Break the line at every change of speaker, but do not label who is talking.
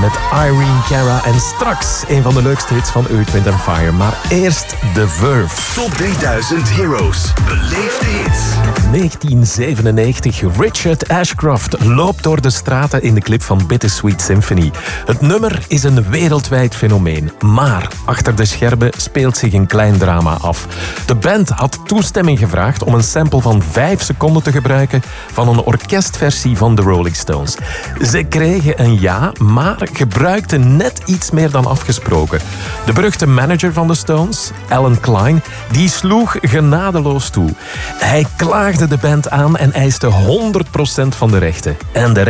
met Irene Cara. En straks een van de leukste hits van Earth, Wind & Fire. Maar eerst The Verve.
Top 3000 Heroes. Beleefde hits.
1997. Richard Ashcroft loopt door de straten in de clip van Bittersweet Symphony. Het nummer is een wereldwijd fenomeen. Maar achter de schermen speelt zich een klein drama af. De band had toestemming gevraagd om een sample van 5 seconden te gebruiken van een orkestversie van de Rolling Stones. Ze kregen een ja, maar gebruikten net iets meer dan afgesproken. De beruchte manager van de Stones, Alan Klein, die sloeg genadeloos toe. Hij klaagde de band aan en eiste 100% van de rechten. En de